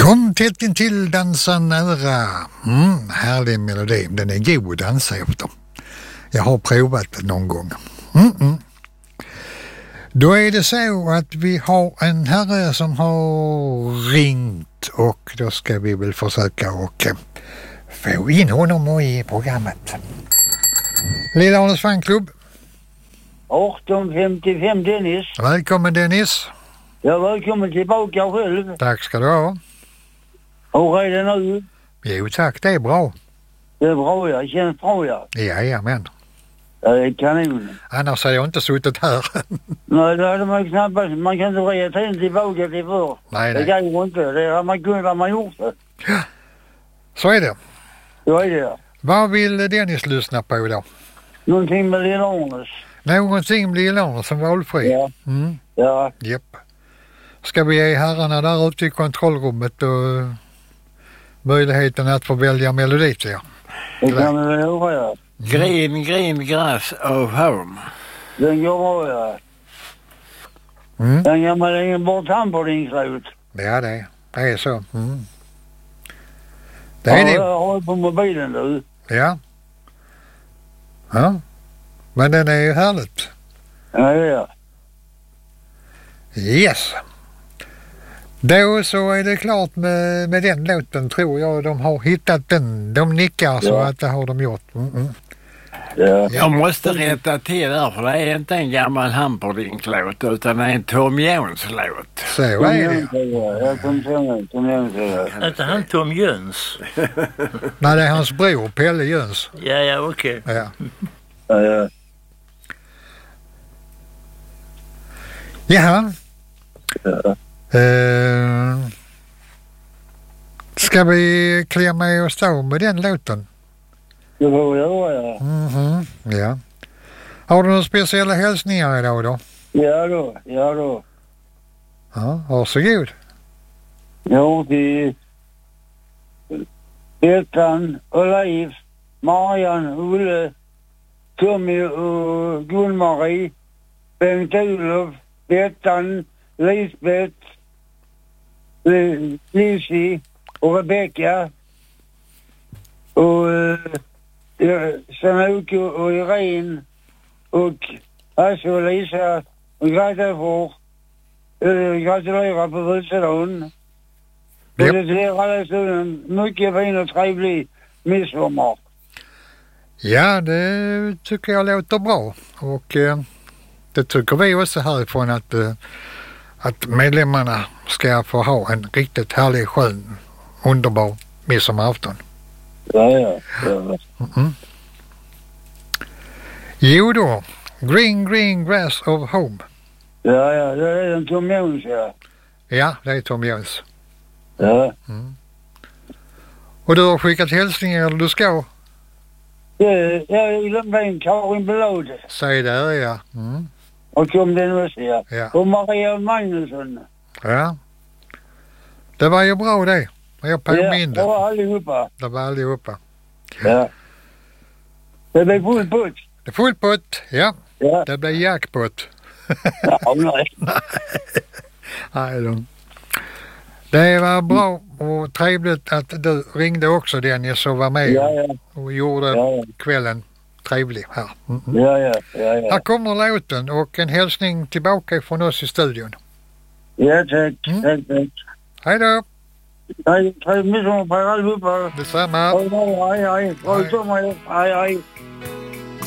Kom tätt intill, dansa nära. Härlig melodi, den är god att dansa efter. Jag har provat det någon gång. Då är det så att vi har en herre som har ringt och då ska vi väl försöka och få in honom i programmet. Lilla Arnes fanklubb. 1855 Dennis. Välkommen Dennis. Ja, välkommen tillbaka själv. Tack ska du ha. Och är det nu? Jo tack, det är bra. Det är bra, jag känns bra, ja. Jajamän. Ja, det är kanon. Annars har jag inte suttit här. Nej, det hade man knappast. Man kan inte rätta tiden tillbaka till förr. Nej. Det kan ju inte. Det har man kunnat, man gjort det. Ja, så är det. Så är det, ja. Vad vill Dennis lyssna på då? Någonting med Lilla Arnes. Någonting med Lilla Arnes som valfri? Ja. Ja. Japp. Ska vi ge herrarna där ute i kontrollrummet och möjligheten att få välja melodi till er? Det kan vi väl göra, ja. Green grass of home. Den går bra, ja. Den gammal ingen bort hand på din slut. Ja, det är så. Det är det. Jag har på mobilen du. Ja. Ja. Men den är ju härligt. Ja, ja. Yes. Då så är det klart med den låten, tror jag. De har hittat den. De nickar så att det har de gjort. Ja. Jag måste rätta till där, för det är inte en gammal Hamperdinck-låt utan det är en Tom Jones-låt. Så är det. Jag Tom Jones. Inte han Tom Jöns? Nej, det är hans bror, Pelle Jöns. Ja, okej. Ja. Ja. Jaha. Ska vi klämma oss då med den låten? Det får vi göra, ja. Ja. Har du några speciella hälsningar idag då? Ja då. Ja, varsågod. Ja, till Bettan och Leif, Marian, Ulle, Tommy och Gun-Marie, Bengt-Olof, Bettan, Lisbeth, Lizzie och Rebecka och Sanoke och Irene och Hasse och Lisa och gratulerar på födelsedagen. Och det till alla stunden mycket fin och trevlig midsommar. Ja, det tycker jag låter bra. Och det tycker vi också härifrån att medlemmarna ska få ha en riktigt härlig, skön, underbar midsommarafton. Ja. Jo då, green grass of home. Ja, det är en Tom Jones, ja. Ja, det är Tom Jones. Ja. Och du har skickat hälsningar eller du ska? Jag glömde en Karin Blad. Säg där, ja. Och Tom den också, ja. Ja. Och Maria Magnusson. Ja. Det var ju bra det. Jag påminde. Ja, det var allihopa. Det var allihopa. Ja. Det blev full pott. Det är full pott, ja. Ja. Det blev jackpot. Ja, nej. Nej då. Det var bra och trevligt att du ringde också, Dennis, och var med och gjorde kvällen trevlig här. Ja. Här kommer låten och en hälsning tillbaka från oss i studion. Ja, tack. Hej då. Hej, trevlig midsommar på allihopa. Detsamma. Hej. Hej.